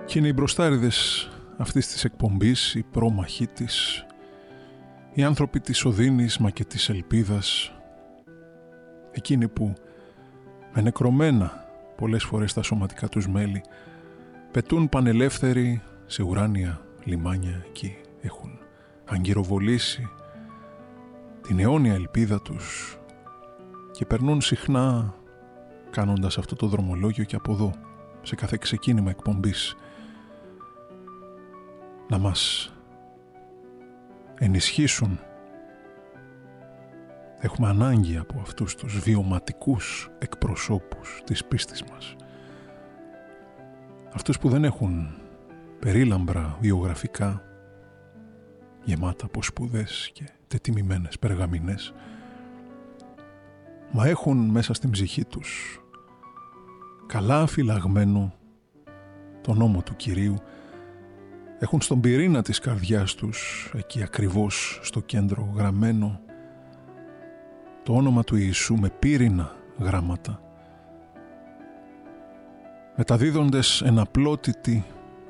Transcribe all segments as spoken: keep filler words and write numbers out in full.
Και είναι οι μπροστάριδες αυτής της εκπομπής, οι πρόμαχοι της, οι άνθρωποι της οδύνης μα και της ελπίδας, εκείνοι που με νεκρωμένα πολλές φορές τα σωματικά τους μέλη πετούν πανελεύθεροι σε ουράνια λιμάνια, εκεί έχουν αγκυροβολήσει την αιώνια ελπίδα τους και περνούν συχνά κάνοντας αυτό το δρομολόγιο και από εδώ, σε κάθε ξεκίνημα εκπομπής, να μας ενισχύσουν. Έχουμε ανάγκη από αυτούς τους βιωματικούς εκπροσώπους της πίστης μας. Αυτούς που δεν έχουν περίλαμπρα βιογραφικά γεμάτα από σπουδές και τετιμημένες περγαμηνές, μα έχουν μέσα στην ψυχή τους καλά φυλαγμένο τον νόμο του Κυρίου, έχουν στον πυρήνα της καρδιάς τους, εκεί ακριβώς στο κέντρο γραμμένο, το όνομα του Ιησού με πύρινα γράμματα, μεταδίδοντες εναπλότητη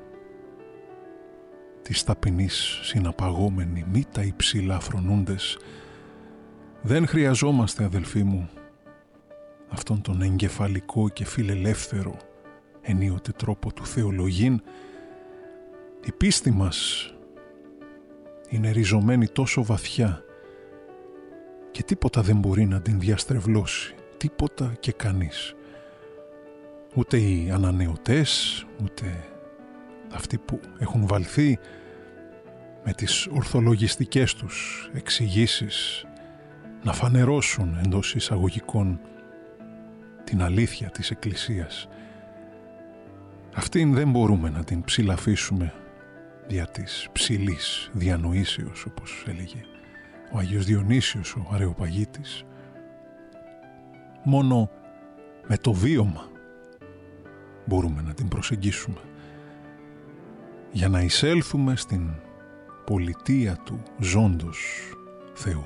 της ταπεινής συναπαγόμενη, μη τα υψηλά φρονούντες. Δεν χρειαζόμαστε, αδελφοί μου, αυτόν τον εγκεφαλικό και φιλελεύθερο ενίοτε τρόπο του θεολογήν. Η πίστη μας είναι ριζωμένη τόσο βαθιά και τίποτα δεν μπορεί να την διαστρεβλώσει, τίποτα και κανείς. Ούτε οι ανανεωτές, ούτε αυτοί που έχουν βαλθεί με τις ορθολογιστικές τους εξηγήσεις να φανερώσουν εντός εισαγωγικών την αλήθεια της Εκκλησίας. Αυτήν δεν μπορούμε να την ψηλαφίσουμε δια της ψηλής διανοήσεως, όπως έλεγε ο Άγιος Διονύσιος ο Αρεοπαγίτης. Μόνο με το βίωμα μπορούμε να την προσεγγίσουμε για να εισέλθουμε στην πολιτεία του ζώντος Θεού.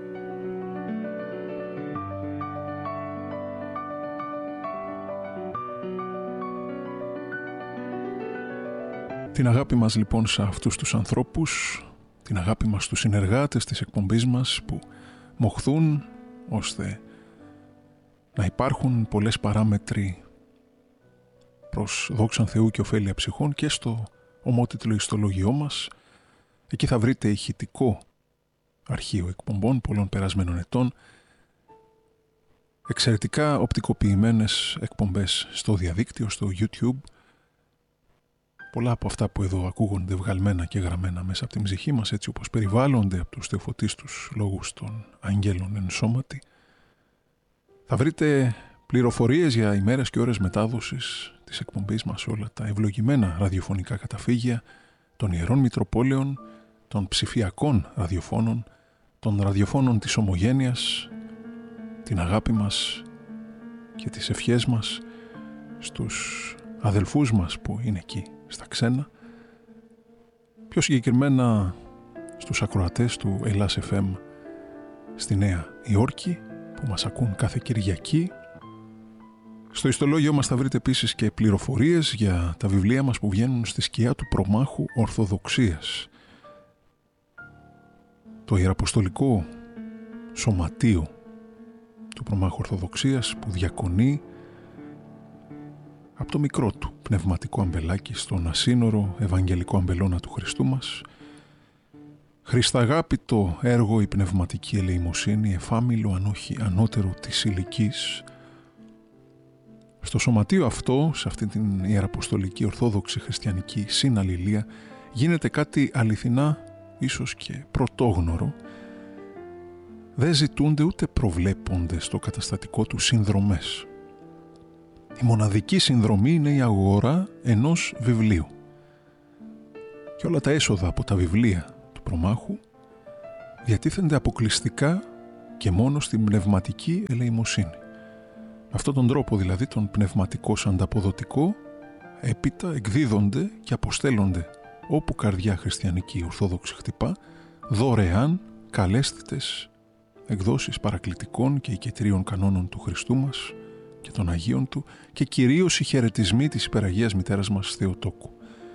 Την αγάπη μας λοιπόν σε αυτούς τους ανθρώπους, την αγάπη μας στους συνεργάτες της εκπομπής μας που μοχθούν ώστε να υπάρχουν πολλές παράμετροι προς δόξαν Θεού και ωφέλεια ψυχών, και στο ομότιτλο ιστολογιό μας. Εκεί θα βρείτε ηχητικό αρχείο εκπομπών πολλών περασμένων ετών, εξαιρετικά οπτικοποιημένες εκπομπές στο διαδίκτυο, στο YouTube. Πολλά από αυτά που εδώ ακούγονται βγαλμένα και γραμμένα μέσα από την ψυχή μας, έτσι όπως περιβάλλονται από τους θεοφωτίστους λόγους των αγγέλων εν σώματι. Θα βρείτε πληροφορίες για ημέρες και ώρες μετάδοσης της εκπομπής μας σε όλα τα ευλογημένα ραδιοφωνικά καταφύγια των Ιερών Μητροπόλεων, των ψηφιακών ραδιοφώνων, των ραδιοφώνων της Ομογένειας, την αγάπη μας και τις ευχές μας στους αδελφούς μας που είναι εκεί στα ξένα, πιο συγκεκριμένα στους ακροατές του Ελλάς εφ εμ στη Νέα Υόρκη που μας ακούν κάθε Κυριακή. Στο ιστολόγιο μας θα βρείτε επίσης και πληροφορίες για τα βιβλία μας που βγαίνουν στη σκιά του προμάχου Ορθοδοξίας. Το Ιεραποστολικό Σωματείο του προμάχου Ορθοδοξίας που διακονεί από το μικρό του πνευματικό αμπελάκι στον ασύνορο Ευαγγελικό αμπελώνα του Χριστού μας. Χρισταγάπητο έργο η πνευματική ελεημοσύνη, εφάμιλο αν όχι ανώτερο της ηλικής. Στο σωματείο αυτό, σε αυτή την Ιεραποστολική Ορθόδοξη Χριστιανική συναλληλία, γίνεται κάτι αληθινά ίσως και πρωτόγνωρο. Δεν ζητούνται ούτε προβλέπονται στο καταστατικό του συνδρομές. Η μοναδική συνδρομή είναι η αγορά ενός βιβλίου. Και όλα τα έσοδα από τα βιβλία του προμάχου διατίθενται αποκλειστικά και μόνο στην πνευματική ελεημοσύνη. Με αυτόν τον τρόπο δηλαδή τον πνευματικό ανταποδοτικό έπειτα εκδίδονται και αποστέλλονται όπου καρδιά χριστιανική ορθόδοξη χτυπά, δωρεάν καλέσθητες εκδόσεις παρακλητικών και οικετρίων κανόνων του Χριστού μας και των Αγίων του, και κυρίως οι χαιρετισμοί της υπεραγίας μητέρας μας Θεοτόκου.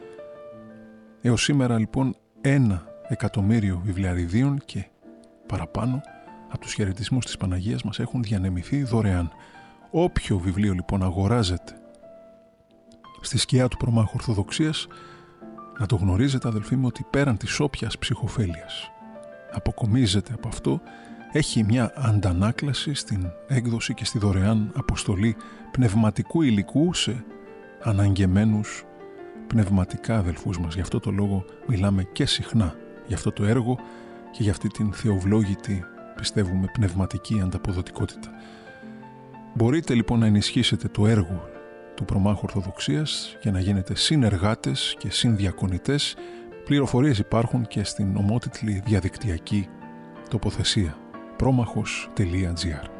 Έως σήμερα λοιπόν ένα εκατομμύριο βιβλιαριδίων και παραπάνω από τους χαιρετισμούς της Παναγίας μας έχουν διανεμηθεί δωρεάν. Όποιο βιβλίο λοιπόν αγοράζεται στη σκιά του προμάχου Ορθοδοξίας, να το γνωρίζετε αδελφοί μου ότι πέραν της όποιας ψυχοφέλειας αποκομίζεται από αυτό, έχει μια αντανάκλαση στην έκδοση και στη δωρεάν αποστολή πνευματικού υλικού σε αναγκεμένους πνευματικά αδελφούς μας. Γι' αυτό το λόγο μιλάμε και συχνά για αυτό το έργο και για αυτή την θεοβλόγητη, πιστεύουμε, πνευματική ανταποδοτικότητα. Μπορείτε λοιπόν να ενισχύσετε το έργο του προμάχου Ορθοδοξίας για να γίνετε συνεργάτες και συνδιακονητές. Πληροφορίες υπάρχουν και στην ομότιτλη διαδικτυακή τοποθεσία πρόμαχος τελεία τζι άρ.